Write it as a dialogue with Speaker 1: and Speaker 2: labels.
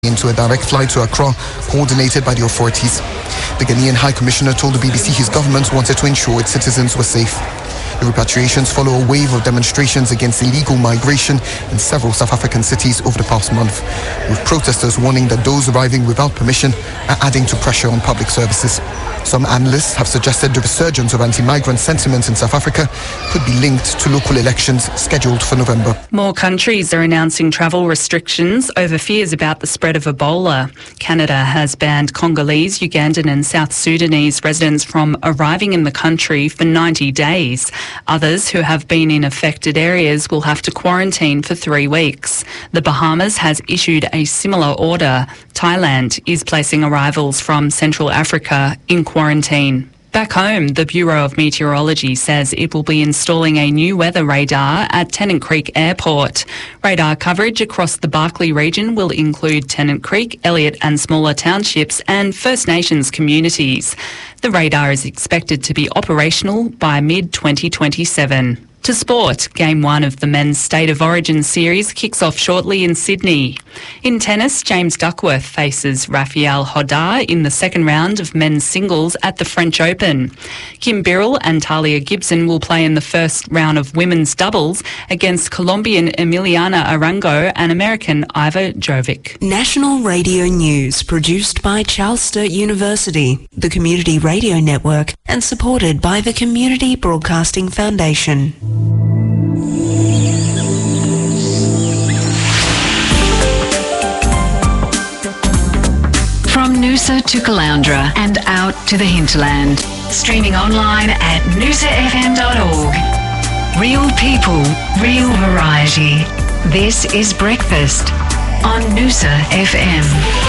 Speaker 1: into a direct flight to Accra, coordinated by the authorities. The Ghanaian High Commissioner told the BBC his government wanted to ensure its citizens were safe. The repatriations follow a wave of demonstrations against illegal migration in several South African cities over the past month, with protesters warning that those arriving without permission are adding to pressure on public services. Some analysts have suggested the resurgence of anti-migrant sentiment in South Africa could be linked to local elections scheduled for November.
Speaker 2: More countries are announcing travel restrictions over fears about the spread of Ebola. Canada has banned Congolese, Ugandan and South Sudanese residents from arriving in the country for 90 days. Others who have been in affected areas will have to quarantine for 3 weeks. The Bahamas has issued a similar order. Thailand is placing arrivals from Central Africa in quarantine. Back home, the Bureau of Meteorology says it will be installing a new weather radar at Tennant Creek Airport. Radar coverage across the Barkly region will include Tennant Creek, Elliott and smaller townships and First Nations communities. The radar is expected to be operational by mid-2027. To sport, Game 1 of the Men's State of Origin series kicks off shortly in Sydney. In tennis, James Duckworth faces Rafael Hodar in the second round of men's singles at the French Open. Kim Birrell and Talia Gibson will play in the first round of women's doubles against Colombian Emiliana Arango and American Iva Jovic.
Speaker 3: National Radio News, produced by Charles Sturt University, the Community Radio Network, and supported by the Community Broadcasting Foundation.
Speaker 4: From Noosa to Caloundra and out to the hinterland. Streaming online at noosafm.org. Real people, real variety. This is Breakfast on Noosa FM.